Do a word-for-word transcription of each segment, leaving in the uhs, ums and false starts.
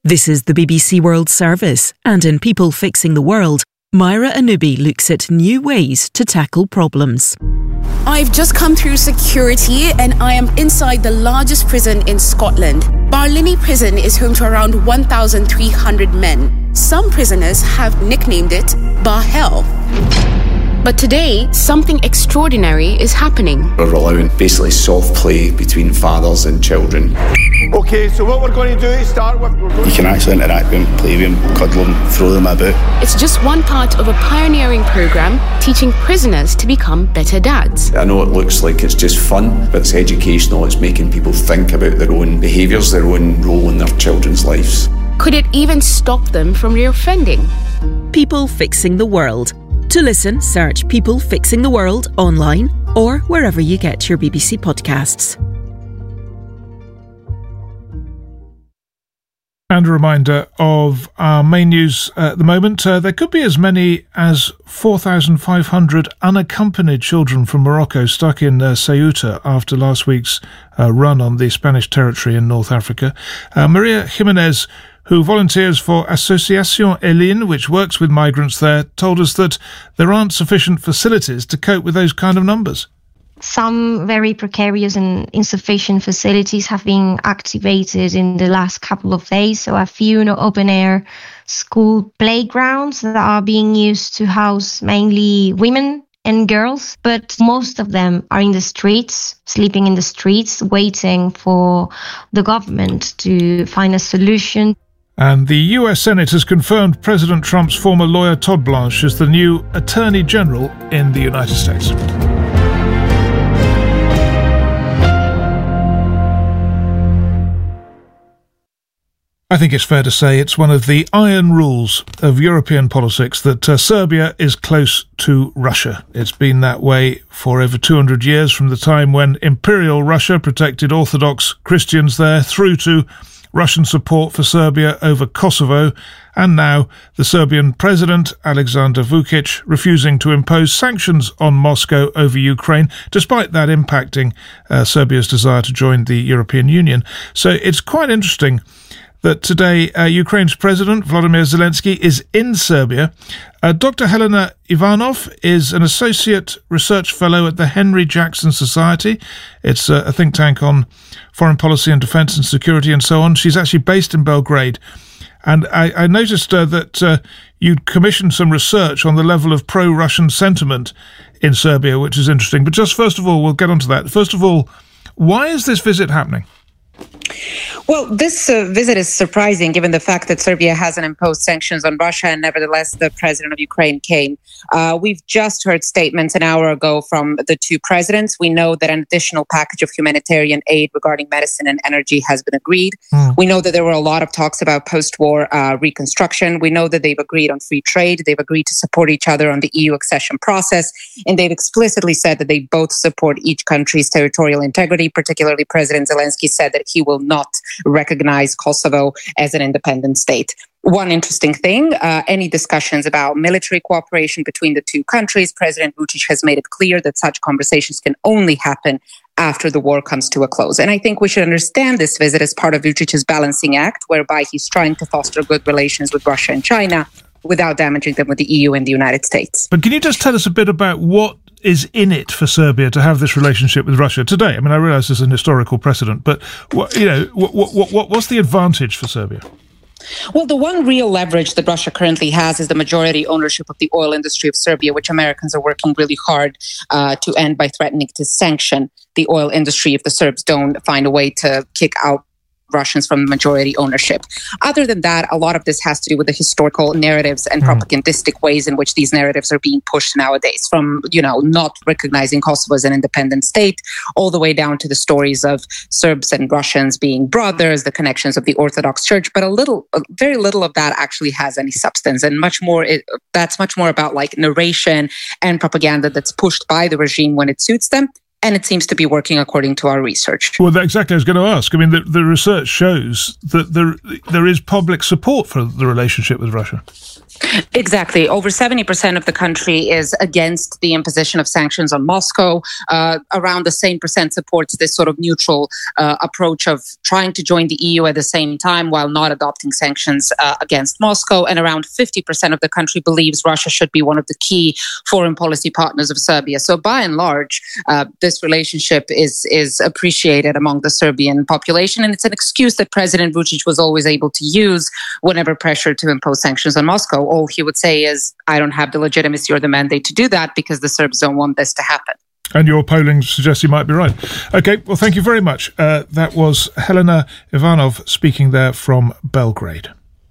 This is the B B C World Service, and in People Fixing the World, Myra Anubi looks at new ways to tackle problems. I've just come through security and I am inside the largest prison in Scotland. Barlinnie Prison is home to around one thousand three hundred men. Some prisoners have nicknamed it Bar Hell. But today, something extraordinary is happening. We're allowing basically soft play between fathers and children. Okay, so what we're going to do is start with... You can actually interact with them, play with them, cuddle them, throw them about. It's just one part of a pioneering program teaching prisoners to become better dads. I know it looks like it's just fun, but it's educational. It's making people think about their own behaviours, their own role in their children's lives. Could it even stop them from reoffending? People Fixing the World. To listen, search People Fixing the World online or wherever you get your B B C podcasts. And a reminder of our main news at the moment. Uh, there could be as many as four thousand five hundred unaccompanied children from Morocco stuck in uh, Ceuta after last week's uh, run on the Spanish territory in North Africa. Uh, Maria Jimenez, who volunteers for Association Eline, which works with migrants there, told us that there aren't sufficient facilities to cope with those kind of numbers. Some very precarious and insufficient facilities have been activated in the last couple of days. So a few you know, open-air school playgrounds that are being used to house mainly women and girls, but most of them are in the streets, sleeping in the streets, waiting for the government to find a solution. And the U S Senate has confirmed President Trump's former lawyer Todd Blanche as the new Attorney General in the United States. I think it's fair to say it's one of the iron rules of European politics that uh, Serbia is close to Russia. It's been that way for over two hundred years, from the time when Imperial Russia protected Orthodox Christians there, through to Russian support for Serbia over Kosovo, and now the Serbian president, Alexander Vučić, refusing to impose sanctions on Moscow over Ukraine, despite that impacting uh, Serbia's desire to join the European Union. So it's quite interesting that today uh, Ukraine's President, Volodymyr Zelensky, is in Serbia. Uh, Doctor Helena Ivanov is an Associate Research Fellow at the Henry Jackson Society. It's uh, a think tank on foreign policy and defence and security and so on. She's actually based in Belgrade. And I, I noticed uh, that uh, you'd commissioned some research on the level of pro-Russian sentiment in Serbia, which is interesting. But just first of all, we'll get onto that. First of all, why is this visit happening? Well, this uh, visit is surprising given the fact that Serbia hasn't imposed sanctions on Russia, and nevertheless the president of Ukraine came. Uh, we've just heard statements an hour ago from the two presidents. We know that an additional package of humanitarian aid regarding medicine and energy has been agreed. Mm. We know that there were a lot of talks about post-war uh, reconstruction. We know that they've agreed on free trade. They've agreed to support each other on the E U accession process. And they've explicitly said that they both support each country's territorial integrity. Particularly, President Zelensky said that he will not recognize Kosovo as an independent state. One interesting thing, uh, any discussions about military cooperation between the two countries, President Vučić has made it clear that such conversations can only happen after the war comes to a close. And I think we should understand this visit as part of Vučić's balancing act, whereby he's trying to foster good relations with Russia and China without damaging them with the E U and the United States. But can you just tell us a bit about what is in it for Serbia to have this relationship with Russia today? I mean, I realise there's an historical precedent, but what, you know, what, what, what, what's the advantage for Serbia? Well, the one real leverage that Russia currently has is the majority ownership of the oil industry of Serbia, which Americans are working really hard uh, to end by threatening to sanction the oil industry if the Serbs don't find a way to kick out Russians from majority ownership. Other than that, a lot of this has to do with the historical narratives and mm. propagandistic ways in which these narratives are being pushed nowadays, from, you know, not recognizing Kosovo as an independent state, all the way down to the stories of Serbs and Russians being brothers, the connections of the Orthodox Church. But a little, very little of that actually has any substance, and much more, it, that's much more about like narration and propaganda that's pushed by the regime when it suits them. And it seems to be working according to our research. Well, that exactly I was going to ask. I mean, the, the research shows that there there is public support for the relationship with Russia. Exactly. Over seventy percent of the country is against the imposition of sanctions on Moscow. Uh, around the same percent supports this sort of neutral uh, approach of trying to join the E U at the same time while not adopting sanctions uh, against Moscow. And around fifty percent of the country believes Russia should be one of the key foreign policy partners of Serbia. So by and large, uh, this relationship is, is appreciated among the Serbian population. And it's an excuse that President Vučić was always able to use whenever pressured to impose sanctions on Moscow. All he would say is, I don't have the legitimacy or the mandate to do that because the Serbs don't want this to happen. And your polling suggests you might be right. Okay, well, thank you very much. Uh, that was Helena Ivanov speaking there from Belgrade.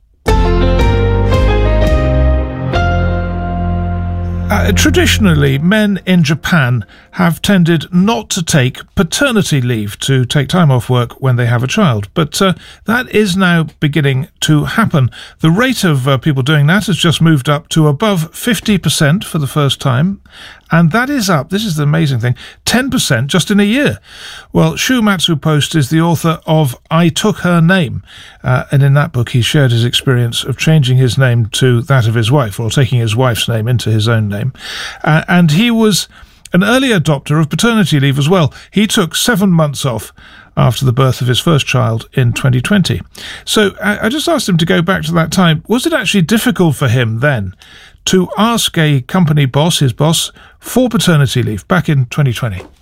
Uh, traditionally, men in Japan have tended not to take paternity leave, to take time off work when they have a child. But uh, that is now beginning to happen. The rate of uh, people doing that has just moved up to above fifty percent for the first time. And that is up, this is the amazing thing, ten percent just in a year. Well, Shumatsu Post is the author of I Took Her Name. Uh, and in that book, he shared his experience of changing his name to that of his wife, or taking his wife's name into his own name. Uh, and he was an early adopter of paternity leave as well. He took seven months off after the birth of his first child in twenty twenty. So I, I just asked him to go back to that time. Was it actually difficult for him then to ask a company boss, his boss, for paternity leave back in twenty twenty?